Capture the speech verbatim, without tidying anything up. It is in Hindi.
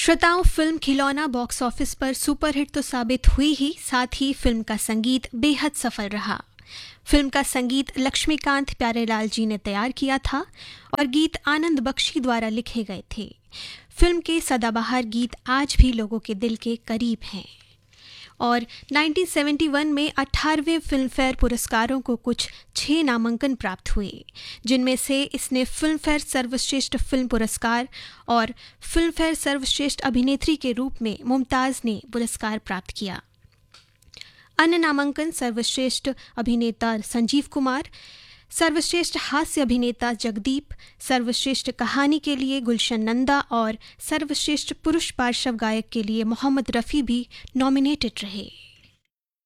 श्रोताओं, फिल्म खिलौना बॉक्स ऑफिस पर सुपरहिट तो साबित हुई ही, साथ ही फिल्म का संगीत बेहद सफल रहा। फिल्म का संगीत लक्ष्मीकांत प्यारेलाल जी ने तैयार किया था और गीत आनंद बख्शी द्वारा लिखे गए थे। फिल्म के सदाबहार गीत आज भी लोगों के दिल के करीब हैं। और उन्नीस सौ इकहत्तर में अठारहवें फिल्मफेयर पुरस्कारों को कुछ छह नामांकन प्राप्त हुए, जिनमें से इसने फिल्मफेयर सर्वश्रेष्ठ फिल्म पुरस्कार और फिल्मफेयर सर्वश्रेष्ठ अभिनेत्री के रूप में मुमताज़ ने पुरस्कार प्राप्त किया। अन्य नामांकन सर्वश्रेष्ठ अभिनेता संजीव कुमार, सर्वश्रेष्ठ हास्य अभिनेता जगदीप, सर्वश्रेष्ठ कहानी के लिए गुलशन नंदा और सर्वश्रेष्ठ पुरुष पार्श्व गायक के लिए मोहम्मद रफ़ी भी नॉमिनेटेड रहे।